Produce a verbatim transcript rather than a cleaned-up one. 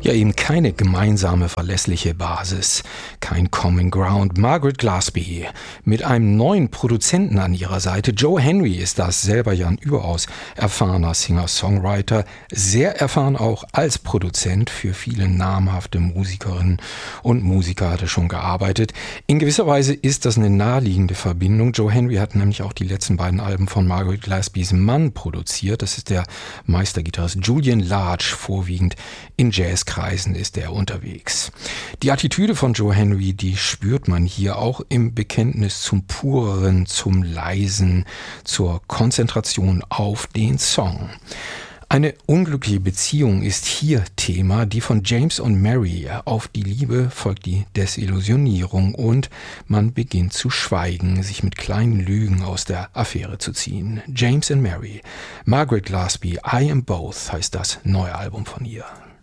Ja, eben keine gemeinsame verlässliche Basis, kein Common Ground. Margaret Gillespie mit einem neuen Produzenten an ihrer Seite. Joe Henry ist das, selber ja ein überaus erfahrener Singer-Songwriter, sehr erfahren auch als Produzent für viele namhafte Musikerinnen und Musiker hat er schon gearbeitet. In gewisser Weise ist das eine naheliegende Verbindung. Joe Henry hat nämlich auch die letzten beiden Alben von Margaret Gillespies Mann produziert. Das ist der Meistergitarrist Julian Large, vorwiegend in Jazzkreisen ist er unterwegs. Die Attitüde von Joe Henry, die spürt man hier auch im Bekenntnis zum Pureren, zum Leisen, zur Konzentration auf den Song. Eine unglückliche Beziehung ist hier Thema, die von James und Mary. Auf die Liebe folgt die Desillusionierung und man beginnt zu schweigen, sich mit kleinen Lügen aus der Affäre zu ziehen. James and Mary, Margaret Gillespie, I Am Both heißt das neue Album von ihr.